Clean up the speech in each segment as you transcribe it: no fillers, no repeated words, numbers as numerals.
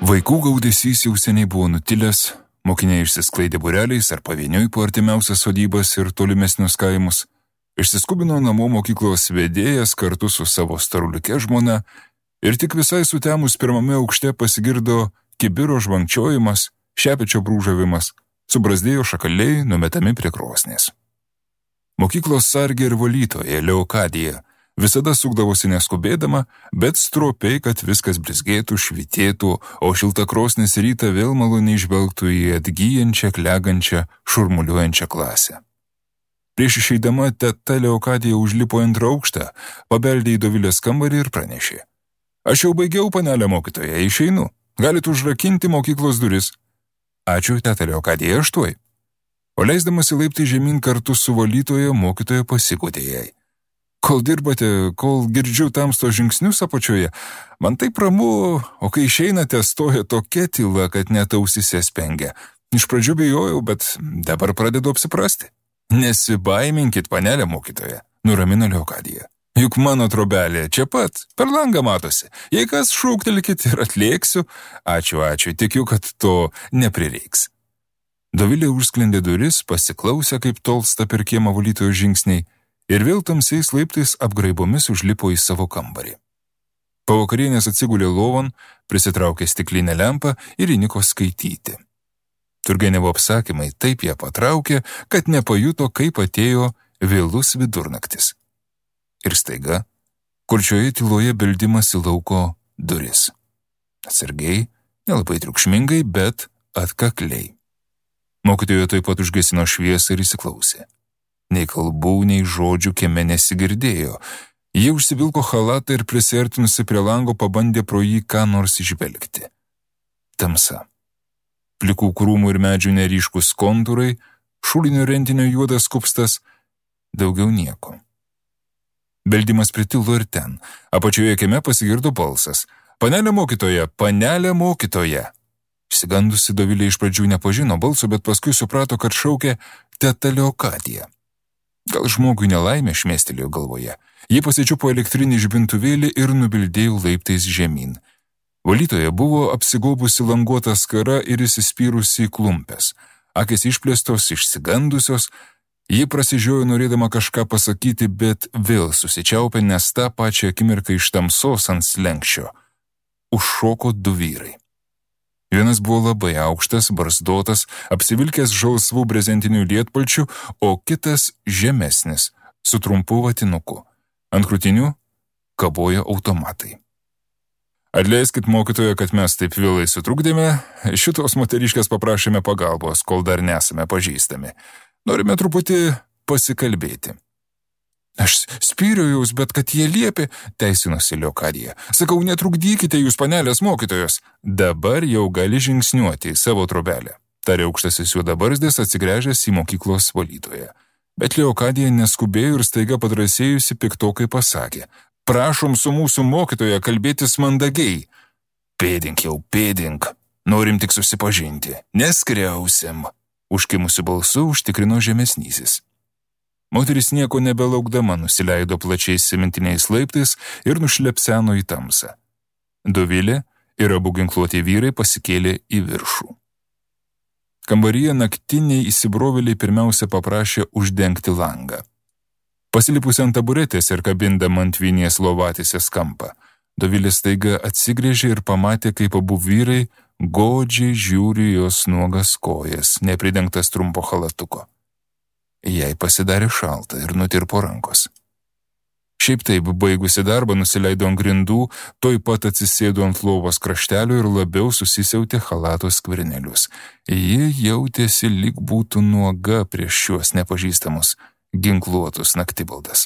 Vaikų gaudesys jau seniai buvo nutilęs, mokiniai išsisklaidė būreliais ar pavieniui po artimiausias sodybas ir tolimesnius kaimus. Išsiskubino namo mokyklos vedėjas kartu su savo staruliuke žmona ir tik visai sutemus pirmame aukšte pasigirdo kibiro žvankčiojimas, šepečio brūžavimas, subrazdėjo šakaliai numetami prie krosnės. Mokyklos sargė ir valytoja Leokadija visada sukdavosi neskubėdama, bet stropiai, kad viskas blizgėtų, švitėtų, o šilta krosnis rytą vėl maloniai žvelgtų į atgyjančią, klegančią, šurmuliuojančią klasę. Prieš išeidama teta Leokadija užlipo antrą aukštą, pabeldė į Dovilės kambarį ir pranešė: "Aš jau baigiau, panelė mokytoja, išeinu. Galit užrakinti mokyklos duris." "Ačiū, teta Leokadija, aš tuoj." O leisdamas į laiptį žemyn kartu su valytoja, mokytoja pasiguodė jai: "Kol dirbate, kol girdžiu tamsto žingsnius apačioje, man taip ramu, o kai išeinate, stoja tokia tyla, kad net ausyse spengia. Iš pradžių bijojau, bet dabar pradedu apsiprasti." "Nesibaiminkit, panelė mokytoja," nuramino Leokadija. "Juk mano trobelė čia pat, per langą matosi. Jei kas, šūktelkit ir atlėksiu. Ačiū, tikiu, kad to neprireiks." Dovilė užsklendė duris, pasiklausė, kaip tolsta per kiemą valytojos žingsniai, ir vėl tamsiais laiptais apgraibomis užlipo į savo kambarį. Po vakarienės atsigulė lovon, prisitraukė stiklinę lempą ir įniko skaityti. Turgenevo apsakymai taip ją patraukė, kad nepajuto, kaip atėjo vėlus vidurnaktis. Ir staiga, kurčioje tyloje beldimas į lauko duris. Atsargiai, nelabai triukšmingai, bet atkakliai. Mokytoja taip pat užgesino šviesą ir įsiklausė. Nei kalbų, nei žodžių kieme nesigirdėjo. Ji užsivilko chalatą ir prisiartinusi prie lango pabandė pro jį ką nors išvelgti. Tamsa. Plikų krūmų ir medžių neryškus kontūrai, šulinio rentinio juodas kupstas, daugiau nieko. Beldimas pritilo ir ten. Apačioje kieme pasigirdo balsas: "Panelė mokytoja, panelė mokytoja." Išsigandusi Dovilė iš pradžių nepažino balso, bet paskui suprato, kad šaukė teta Leokadija. Gal žmogui nelaimė, šmėstelėjo galvoje. Ji pasičiupo elektrinį žibintuvėlį ir nubildėjo laiptais žemyn. Valytoja buvo apsigobusi languotą skarą ir įsispyrusi į klumpes. Akys išplėstos, išsigandusios, ji prasižiojo norėdama kažką pasakyti, bet vėl susičiaupė, nes tą pačią akimirką iš tamsos ant slenksčio užšoko du vyrai. Vienas buvo labai aukštas, barzdotas, apsivilkęs žalsvų brezentinių lietpalčių, o kitas žemesnis, su trumpu vatinuku. Ant krūtinių kabojo automatai. "Atleiskit, mokytoja, kad mes taip vėlai sutrukdėme. Šitos moteriškės paprašėme pagalbos, kol dar nesame pažįstami. Norime truputį pasikalbėti." "Aš spyriau jūs, bet kad jie liepė," teisinosi Leokadija. "Sakau, netrukdykite jūs, panelės mokytojos." "Dabar jau gali žingsniuoti į savo trobelę," tarė aukštasis juodabarzdis, atsigręžęs į mokyklos valytoją. Bet Leokadija neskubėjo ir staiga padrasėjusi piktokai pasakė: "Prašom su mūsų mokytoja kalbėtis mandagiai." "Pėdink jau, pėdink. Norim tik susipažinti. Neskriausim," užkimusiu balsu užtikrino žemesnysis. Moteris nieko nebelaukdama nusileido plačiais cementiniais laiptais ir nušlepseno į tamsą. Dovilė ir abu ginkluoti vyrai pasikėlė į viršų. Kambaryje naktiniai įsibrovėliai pirmiausia paprašė uždengti langą. Pasilipusi ant taburetės ir kabindama ant vinies lovatėsės kampą, Dovilė staiga atsigrėžė ir pamatė, kaip abu vyrai godžiai žiūri jos nuogas kojas, nepridengtas trumpo chalatuko. Jai pasidarė šalta ir nutirpo rankos. Šiaip taip, baigusi darbą, nusileido ant grindų, toj pat atsisėdo ant lovos kraštelio ir labiau susisiautė chalato skvirnelius. Ji jautėsi, lyg būtų nuoga prieš šiuos nepažįstamus, ginkluotus naktibaldas.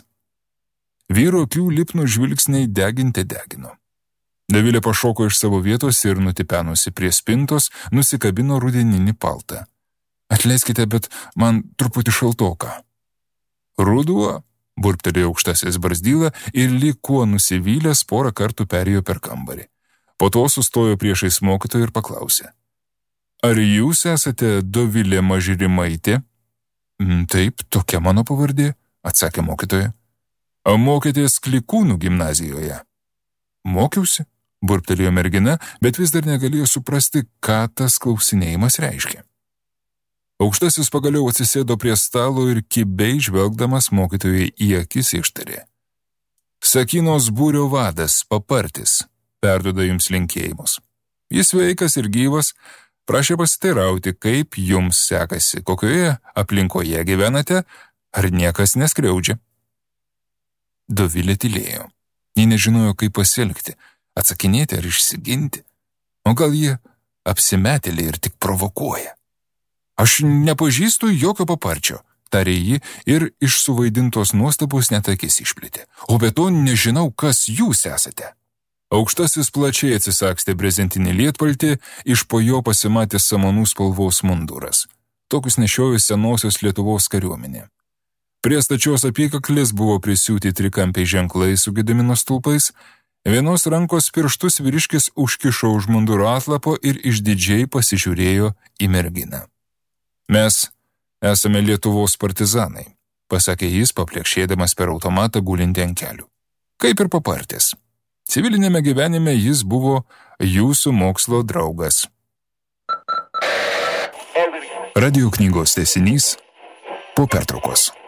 Vyro akių lipnų žvilgsniai degino. Dovilė pašoko iš savo vietos ir nutipenusi prie spintos, nusikabino rudeninį paltą. "Atleiskite, bet man truputį šaltoka." "Ruduo," burptelėjo aukštasis barzdyla ir lyg kuo nusivylęs porą kartų perėjo per kambarį. Po to sustojo priešais mokytoją ir paklausė: "Ar jūs esate Dovilė Mažyrimaitė?" "Taip, tokia mano pavardė," atsakė mokytoja. "Mokėtės Klikūnų gimnazijoje?" "Mokiausi," Burbtelėjo mergina, bet vis dar negalėjo suprasti, ką tas klausinėjimas reiškia. Aukštasis pagaliau atsisėdo prie stalo ir kibiai žvelgdamas mokytojai į akis ištarė. Sakynos būrio vadas, Papartis, perduoda jums linkėjimus. Jis sveikas ir gyvas, prašė pasiteirauti, kaip jums sekasi, kokioje aplinkoje gyvenate, ar niekas neskriaudžia. Dovilė tylėjo. Ji nežinojo, kaip pasielgti, atsakinėti ar išsiginti. O gal jie apsimetėlė ir tik provokuoja. Aš nepažįstu jokio Paparčio, tarė ji ir iš suvaidintos nuostabos net akis išplėtė. O be to nežinau, kas jūs esate. Aukštasis plačiai atsisakstė brezentinį lietpaltį, iš po jo pasimatė samanų spalvos munduras. Tokius nešiojo senosios Lietuvos kariuomenė. Prie stačios apykaklės buvo prisiūti trikampiai ženklai su Gedimino stulpais, vienos rankos pirštus vyriškis užkišo už munduro atlapo ir išdidžiai pasižiūrėjo į merginą. Mes esame Lietuvos partizanai, pasakė jis, paplekšėdamas per automatą gulintį ant kelių. Kaip ir Papartis. Civilinėme gyvenime jis buvo jūsų mokslo draugas. Radio knygos tęsinys po pertraukos.